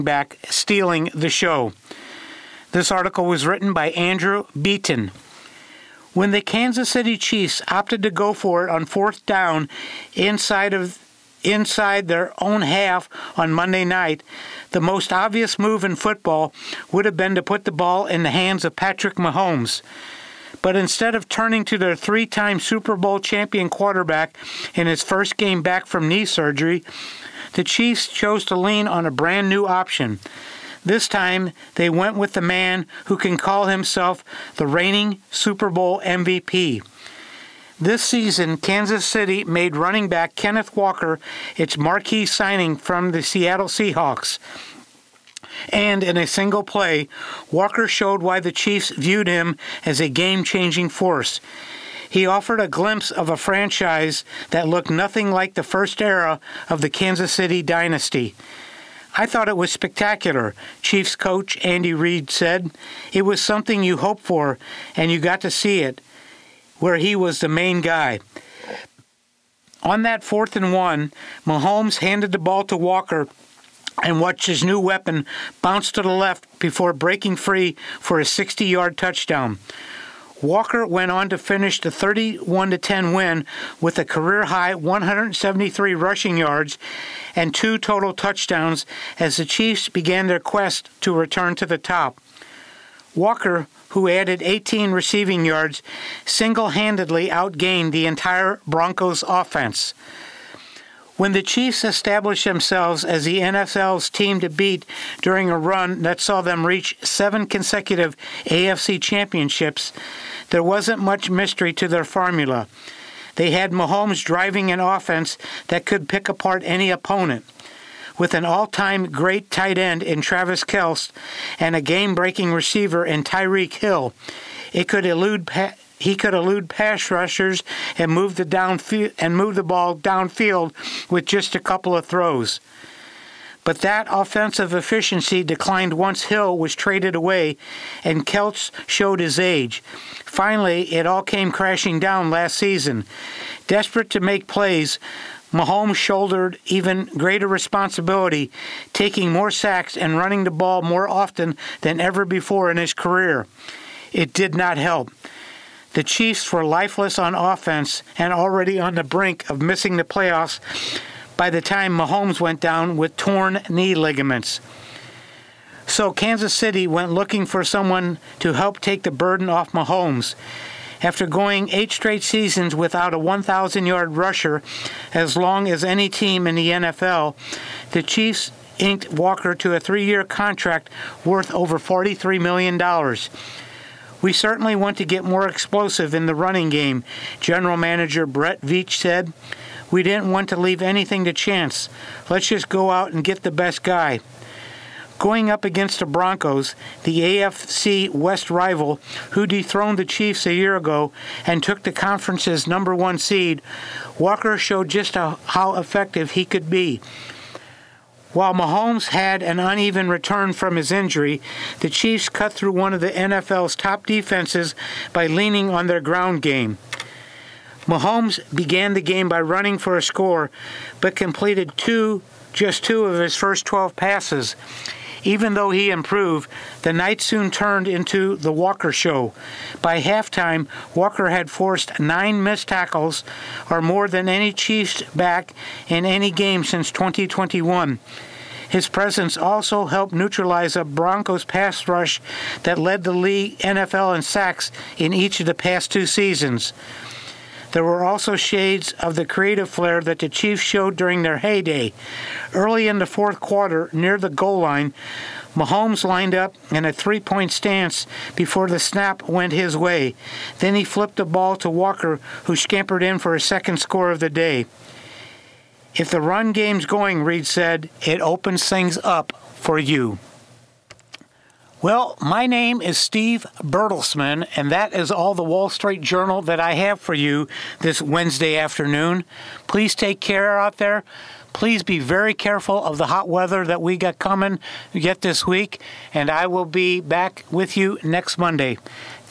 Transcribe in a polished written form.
back stealing the show. This article was written by Andrew Beaton. When the Kansas City Chiefs opted to go for it on fourth down inside their own half on Monday night, the most obvious move in football would have been to put the ball in the hands of Patrick Mahomes. But instead of turning to their three-time Super Bowl champion quarterback in his first game back from knee surgery, the Chiefs chose to lean on a brand new option. This time, they went with the man who can call himself the reigning Super Bowl MVP. This season, Kansas City made running back Kenneth Walker its marquee signing from the Seattle Seahawks. And in a single play, Walker showed why the Chiefs viewed him as a game-changing force. He offered a glimpse of a franchise that looked nothing like the first era of the Kansas City dynasty. I thought it was spectacular, Chiefs coach Andy Reid said. It was something you hoped for, and you got to see it, where he was the main guy. On that 4th and 1, Mahomes handed the ball to Walker and watched his new weapon bounce to the left before breaking free for a 60-yard touchdown. Walker went on to finish the 31-10 win with a career-high 173 rushing yards and 2 total touchdowns as the Chiefs began their quest to return to the top. Walker, who added 18 receiving yards, single-handedly outgained the entire Broncos offense. When the Chiefs established themselves as the NFL's team to beat during a run that saw them reach 7 consecutive AFC championships, there wasn't much mystery to their formula. They had Mahomes driving an offense that could pick apart any opponent. With an all-time great tight end in Travis Kelce and a game-breaking receiver in Tyreek Hill, he could elude pass rushers and move the ball downfield with just a couple of throws. But that offensive efficiency declined once Hill was traded away and Kelce showed his age. Finally, it all came crashing down last season. Desperate to make plays, Mahomes shouldered even greater responsibility, taking more sacks and running the ball more often than ever before in his career. It did not help. The Chiefs were lifeless on offense and already on the brink of missing the playoffs by the time Mahomes went down with torn knee ligaments. So Kansas City went looking for someone to help take the burden off Mahomes. After going 8 straight seasons without a 1,000-yard rusher, as long as any team in the NFL, the Chiefs inked Walker to a 3-year contract worth over $43 million. We certainly want to get more explosive in the running game, General Manager Brett Veach said. We didn't want to leave anything to chance. Let's just go out and get the best guy. Going up against the Broncos, the AFC West rival, who dethroned the Chiefs a year ago and took the conference's number 1 seed, Walker showed just how effective he could be. While Mahomes had an uneven return from his injury, the Chiefs cut through one of the NFL's top defenses by leaning on their ground game. Mahomes began the game by running for a score, but completed just two of his first 12 passes. Even though he improved, the night soon turned into the Walker show. By halftime, Walker had forced 9 missed tackles, or more than any Chiefs back in any game since 2021. His presence also helped neutralize a Broncos pass rush that led the league NFL in sacks in each of the past 2 seasons. There were also shades of the creative flair that the Chiefs showed during their heyday. Early in the 4th quarter, near the goal line, Mahomes lined up in a 3-point stance before the snap went his way. Then he flipped the ball to Walker, who scampered in for his second score of the day. If the run game's going, Reid said, it opens things up for you. Well, my name is Steve Bertelsman, and that is all the Wall Street Journal that I have for you this Wednesday afternoon. Please take care out there. Please be very careful of the hot weather that we got coming yet this week, and I will be back with you next Monday.